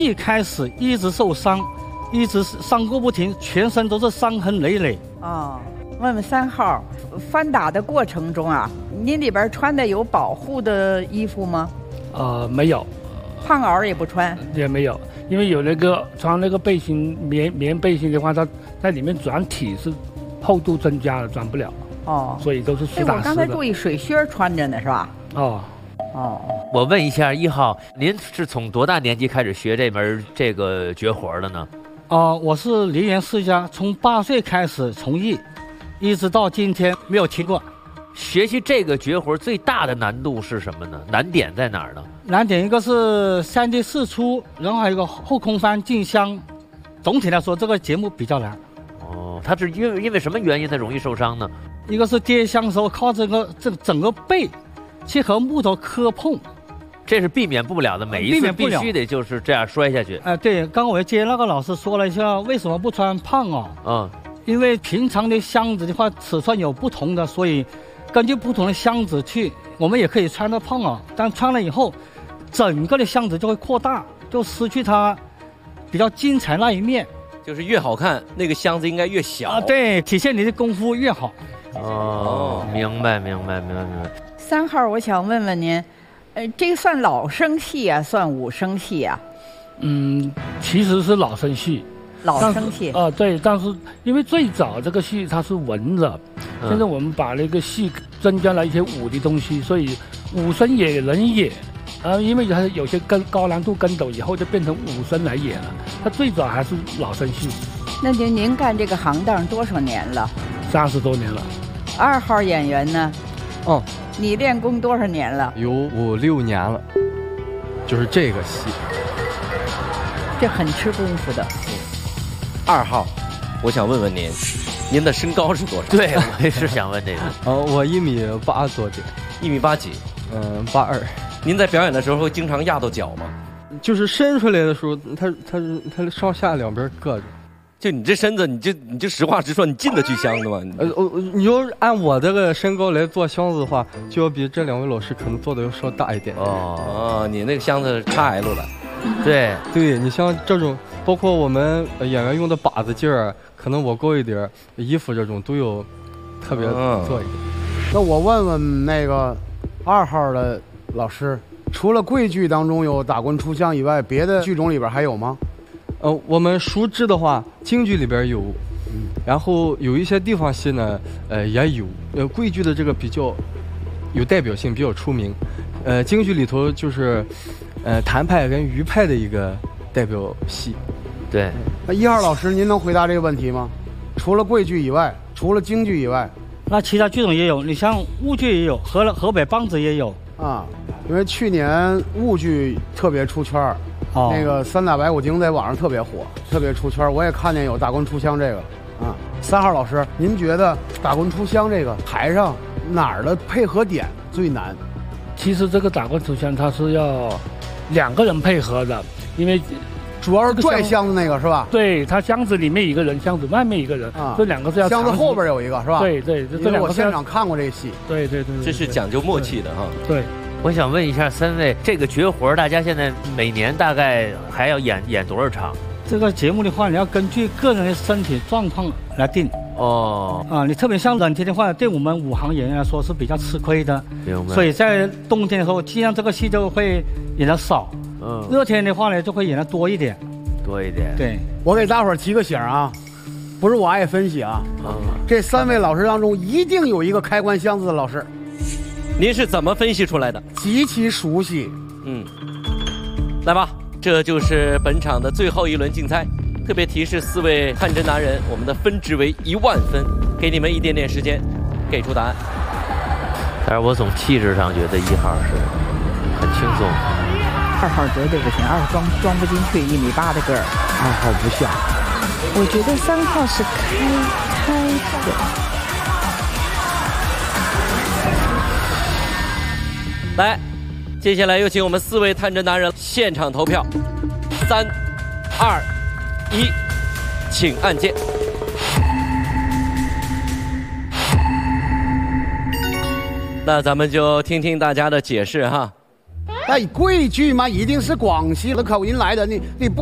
一开始一直受伤，一直伤个不停，全身都是伤痕累累。 问问3号，翻打的过程中啊，您里边穿的有保护的衣服吗？ 没有。 胖袄也不穿？ 也没有，因为有那个穿那个背心棉背心的话，它在里面转体是厚度增加了，转不了。所以都是实打实的。 我刚才注意水靴穿着呢，是吧？ 我问一下1号，您是从多大年纪开始学这个绝活的呢？ 我是梨园世家，从8岁开始从艺，一直到今天没有停过。 学习这个绝活最大的难度是什么呢？难点在哪儿呢？ 难点一个是3进4出，然后还有一个后空翻进香。总体来说，这个节目比较难。 它是因为什么原因它容易受伤呢？ 一个是跌香的时候靠这整个背去和木头磕碰， 这是避免不了的，每一次必须得就是这样摔下去。 对，刚我接那个老师说了一下，为什么不穿胖袄？因为平常的箱子的话尺寸有不同的，所以根据不同的箱子去，我们也可以穿到胖袄，但穿了以后，整个的箱子就会扩大，就失去它比较精彩那一面。 就是越好看，那个箱子应该越小。 对，体现你的功夫越好。 明白。 3号，我想问问您，这个算老生戏啊，算武生戏啊？ 其实是老生戏。 老生戏对，但是因为最早这个戏它是文的，现在我们把那个戏增加了一些武的东西，所以武生也能演。因为它有些高难度跟斗以后就变成武生来演了，它最早还是老生戏。 那您干这个行当多少年了 ？30多年了。 2号演员呢？你练功多少年了？ 有5、6年了，就是这个戏。 这很吃功夫的。 2号，我想问问您的身高是多少？ 对，我也是想问这个。 我1.8米多点 ，1.8米几 ？82。 您在表演的时候会经常压到脚吗？ 就是伸出来的时候，它上下两边硌着。 就你这身子，你就实话实说，你进得去箱子吗？ 你要按我这个身高来做箱子的话，就要比这2位老师可能做的要稍大一点。 你那个箱子XL 了。 对， 你像这种，包括我们演员用的把子劲儿，可能我高一点，衣服这种都有特别做一点。 那我问问那个2号的老师，除了贵剧当中有打棍出腔以外，别的剧种里边还有吗？ 我们熟知的话，京剧里边有，然后有一些地方戏呢，也有。贵剧的这个比较有代表性，比较出名。京剧里头就是谭派跟余派的一个代表戏。 对。 那1号老师，您能回答这个问题吗？除了贵剧以外，除了京剧以外， 那其他剧种也有，你像豫剧也有，河北梆子也有。 因为去年豫剧特别出圈那个3打白骨精在网上特别火，特别出圈。我也看见有打棍出腔这个3号老师，您觉得打棍出腔这个台上哪儿的配合点最难？ 其实这个打棍出腔它是要2个人配合的，因为主要是拽箱子那个是吧？ 对，它箱子里面一个人，箱子外面一个人，这2个是要箱子后边有一个是吧？ 对，这2个我现场看过这戏。 对， 这是讲究默契的哈。 对。 我想问一下3位，这个绝活大家现在每年大概还要演多少场？ 这个节目的话，你要根据个人的身体状况来定。你特别像冷天的话，对我们武行演员来说是比较吃亏的。 明白。 所以在冬天的时候，尽量这个戏就会演得少。热天的话呢，就会演得多一点。对， 我给大伙儿提个醒啊，不是我爱分析啊。这3位老师当中，一定有一个开关箱子的老师。 您是怎么分析出来的？ 极其熟悉。 来吧，这就是本场的最后一轮竞猜。特别提示4位探针达人，我们的分值为1万分，给你们一点点时间，给出答案。 但是我从气质上觉得1号是很轻松 ，2号绝对不行，2号装不进去1.8米的个儿 ，2号不像。 我觉得3号是开的。 来，接下来有请我们4位探针达人现场投票，3、2、1，请按键。那咱们就听听大家的解释哈。 哎，贵剧嘛，一定是广西的口音来的，你不。